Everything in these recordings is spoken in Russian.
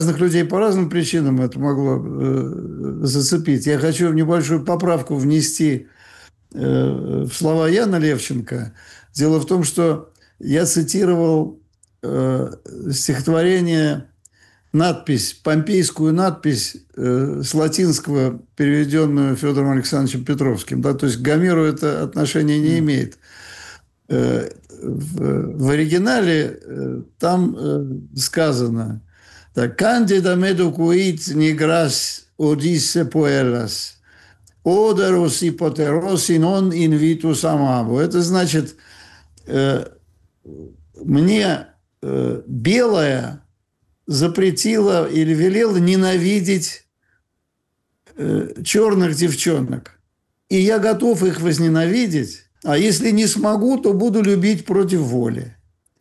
разных людей по разным причинам это могло зацепить. Я хочу небольшую поправку внести в слова Яна Левченко. Дело в том, что я цитировал стихотворение, надпись, помпейскую надпись с латинского, переведенную Федором Александровичем Петровским. Да, то есть к Гомеру это отношение не имеет. В оригинале там сказано так: «Candida meducuit nigras odisse puellas, oderos hypoterosi non invitus amabo». Это значит, мне белая запретила или велела ненавидеть черных девчонок. И я готов их возненавидеть, а если не смогу, то буду любить против воли.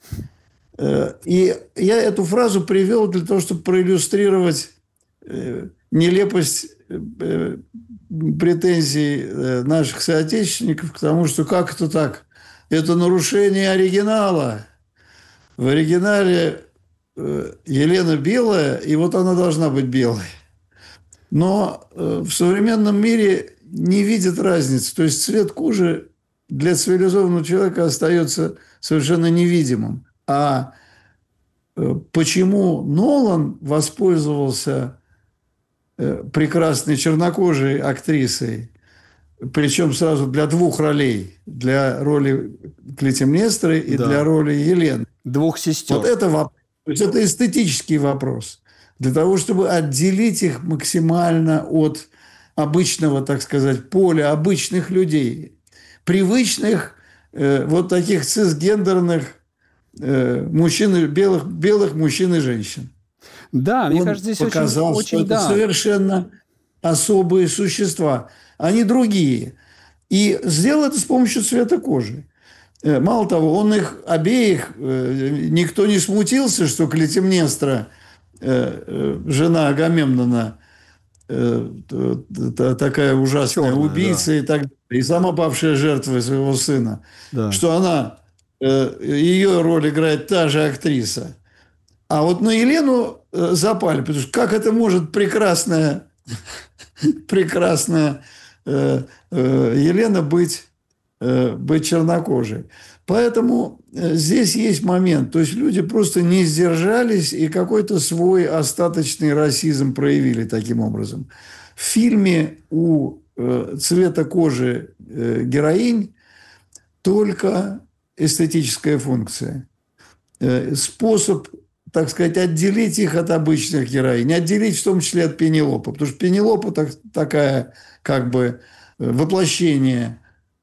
И я эту фразу привел для того, чтобы проиллюстрировать нелепость претензий наших соотечественников к тому, что как это так? Это нарушение оригинала. В оригинале Елена белая, и вот она должна быть белой. Но в современном мире не видят разницы. То есть цвет кожи для цивилизованного человека остается совершенно невидимым. А почему Нолан воспользовался прекрасной чернокожей актрисой, причем сразу для двух ролей, для роли Клитемнестры и для роли Елены. Двух сестер. Вот это вопрос. То есть это эстетический вопрос. Для того, чтобы отделить их максимально от обычного, так сказать, поля обычных людей, привычных вот таких цисгендерных мужчин, белых мужчин и женщин. Да, мне кажется, здесь показал, очень, что это совершенно особые существа. Они другие. И сделал это с помощью цвета кожи. Мало того, он их обеих, никто не смутился, что Клитемнестра, жена Агамемнона, такая ужасная убийца и так далее, и сама павшая жертва своего сына, что она, ее роль играет та же актриса. А вот на Елену запали, потому что как это может прекрасная Елена быть чернокожей. Поэтому здесь есть момент. То есть люди просто не сдержались и какой-то свой остаточный расизм проявили таким образом. В фильме у цвета кожи героинь только эстетическая функция. Способ, так сказать, отделить их от обычных героинь. Отделить в том числе от Пенелопы. Потому что Пенелопа такая как бы воплощение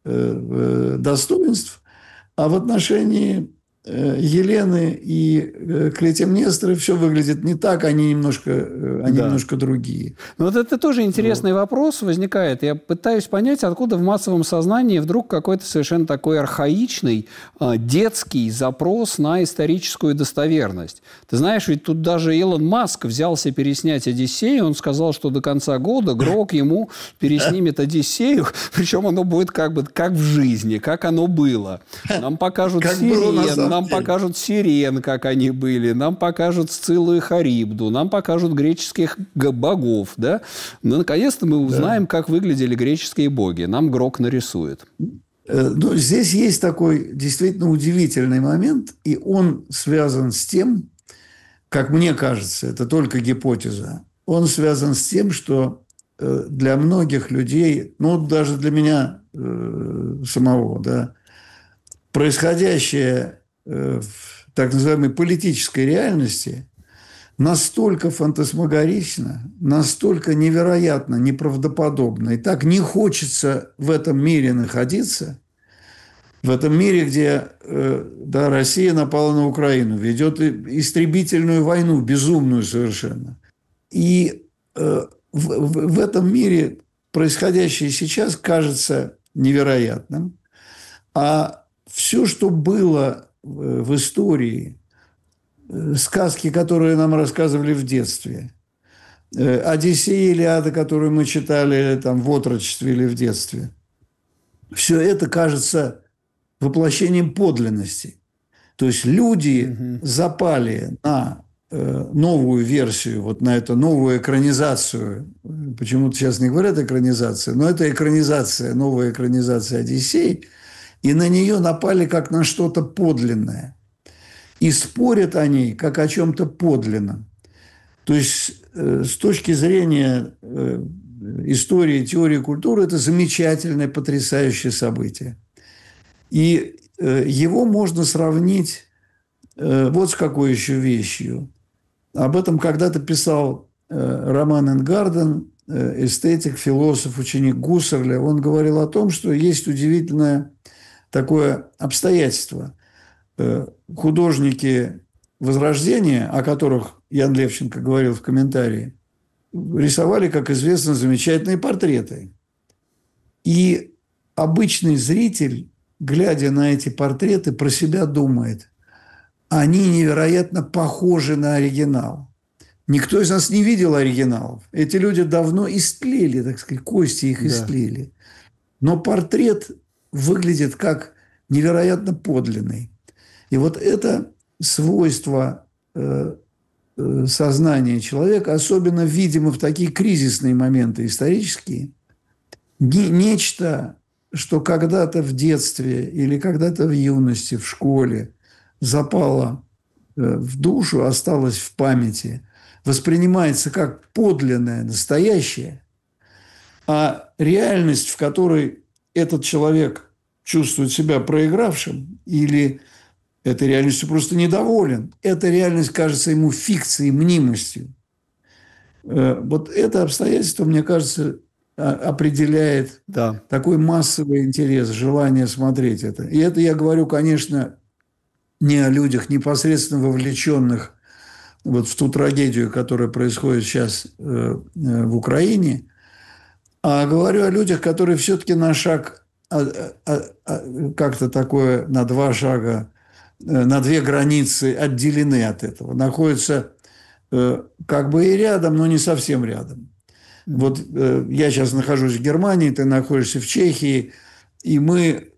достоинств, а в отношении Елены и Клитемнестры все выглядит не так, они немножко другие. Но вот это тоже интересный вопрос возникает. Я пытаюсь понять, откуда в массовом сознании вдруг какой-то совершенно такой архаичный, детский запрос на историческую достоверность. Ты знаешь, ведь тут даже Илон Маск взялся переснять «Одиссею». Он сказал, что до конца года Грок ему переснимет «Одиссею», причем оно будет как в жизни, как оно было. Нам покажут сирен, нам покажут сирен, как они были, нам покажут Сциллу и Харибду, нам покажут греческих богов, да? Но наконец-то мы узнаем, как выглядели греческие боги. Нам Грок нарисует. Но здесь есть такой действительно удивительный момент, и он связан с тем, как мне кажется, это только гипотеза, он связан с тем, что для многих людей, ну, даже для меня самого, да, происходящее в так называемой политической реальности настолько фантасмагорично, настолько невероятно, неправдоподобно, и так не хочется в этом мире находиться, в этом мире, где Россия напала на Украину, ведет истребительную войну, безумную совершенно. И в этом мире происходящее сейчас кажется невероятным, а все, что было в истории, сказки, которые нам рассказывали в детстве, Одиссея, Илиада, которую мы читали там, в отрочестве или в детстве, все это кажется воплощением подлинности. То есть люди запали на новую версию, вот на эту новую экранизацию, почему-то сейчас не говорят экранизация, но это экранизация, новая экранизация «Одиссей», и на нее напали как на что-то подлинное. И спорят о ней как о чем-то подлинном. То есть с точки зрения истории, теории культуры это замечательное, потрясающее событие. И его можно сравнить вот с какой еще вещью. Об этом когда-то писал Роман Энгарден, эстетик, философ, ученик Гуссерля. Он говорил о том, что есть удивительное такое обстоятельство. Художники Возрождения, о которых Ян Левченко говорил в комментарии, рисовали, как известно, замечательные портреты. И обычный зритель, глядя на эти портреты, про себя думает: они невероятно похожи на оригинал. Никто из нас не видел оригиналов. Эти люди давно истлели, так сказать, кости их истлели. Но портрет выглядит как невероятно подлинный. И вот это свойство сознания человека особенно видимо в такие кризисные моменты исторические. Нечто, что когда-то в детстве или когда-то в юности, в школе запало в душу, осталось в памяти, воспринимается как подлинное, настоящее, а реальность, в которой этот человек чувствует себя проигравшим или этой реальностью просто недоволен, эта реальность кажется ему фикцией, мнимостью. Вот это обстоятельство, мне кажется, определяет такой массовый интерес, желание смотреть это. И это я говорю, конечно, не о людях, непосредственно вовлеченных вот в ту трагедию, которая происходит сейчас в Украине, а говорю о людях, которые все-таки на шаг, как-то такое, на 2 шага, на 2 границы отделены от этого. Находятся как бы и рядом, но не совсем рядом. Вот я сейчас нахожусь в Германии, ты находишься в Чехии, и мы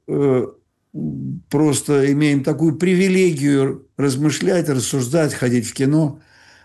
просто имеем такую привилегию размышлять, рассуждать, ходить в кино.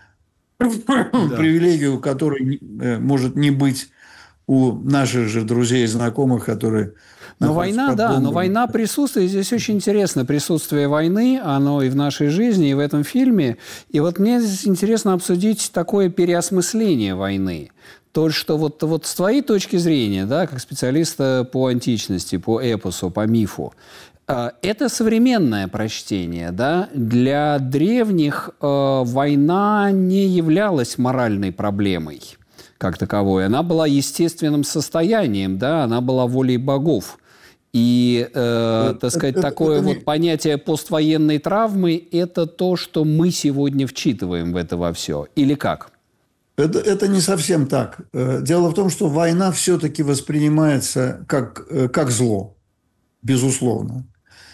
Привилегию, которой может не быть у наших же друзей и знакомых, которые... Но война, но война присутствует. Здесь очень интересно присутствие войны, оно и в нашей жизни, и в этом фильме. И вот мне здесь интересно обсудить такое переосмысление войны. То, что вот с твоей точки зрения, да, как специалиста по античности, по эпосу, по мифу, это современное прочтение, да? Для древних война не являлась моральной проблемой как таковой. Она была естественным состоянием, да? Она была волей богов. И, так сказать, такое вот понятие поствоенной травмы – это то, что мы сегодня вчитываем в это во все. Или как? Это не совсем так. Дело в том, что война все-таки воспринимается как зло, безусловно.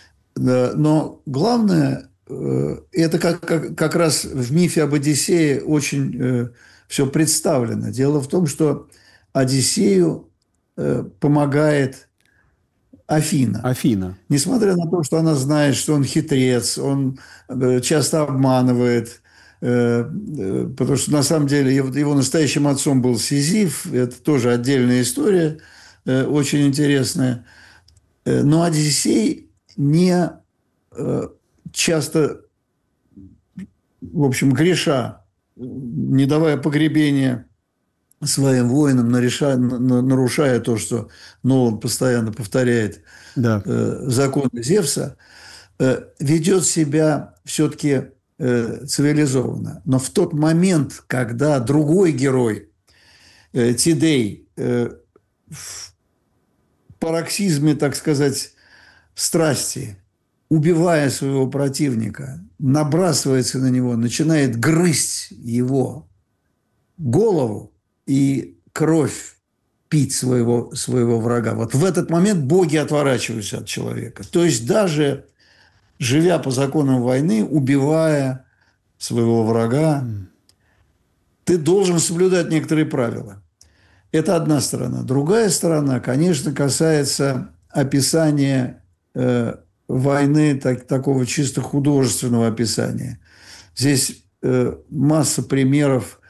Но главное, это как раз в мифе об Одиссее очень все представлено. Дело в том, что Одиссею помогает Афина. Несмотря на то, что она знает, что он хитрец, он часто обманывает, потому что на самом деле его настоящим отцом был Сизиф. Это тоже отдельная история, очень интересная. Но Одиссей не часто, в общем, греша, не давая погребения своим воинам, нарушая то, что Нолан постоянно повторяет, законы Зевса, ведет себя все-таки цивилизованно. Но в тот момент, когда другой герой, Тидей, в пароксизме, так сказать, страсти, убивая своего противника, набрасывается на него, начинает грызть его голову и кровь пить своего врага. Вот в этот момент боги отворачиваются от человека. То есть даже живя по законам войны, убивая своего врага, ты должен соблюдать некоторые правила. Это одна сторона. Другая сторона, конечно, касается описания войны, такого чисто художественного описания. Здесь масса примеров